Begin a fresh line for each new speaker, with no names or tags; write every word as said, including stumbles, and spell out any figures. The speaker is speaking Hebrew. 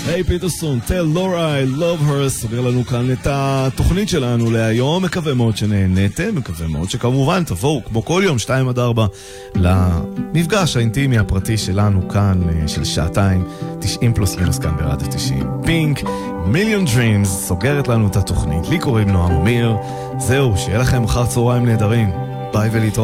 היי פיטרסון, tell Laura I love her, סוגר לנו כאן את התוכנית שלנו להיום. מקווה מאוד שנהנתם, מקווה מאוד שכמובן תבואו כמו כל יום שתיים עד ארבע למפגש האינטימי הפרטי שלנו כאן של שעתיים, תשעים פלוס מינוס כאן ברדיו תשעים. פינק, מיליון דרימס, סוגרת לנו את התוכנית. לי קוראים נועם אמיר. זהו, שיהיה לכם אחר צהריים נהדרים. ביי ולהתראות.